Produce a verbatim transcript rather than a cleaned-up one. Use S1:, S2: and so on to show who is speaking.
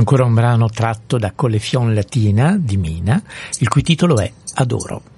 S1: ancora un brano tratto da Collezione Latina di Mina, il cui titolo è Adoro.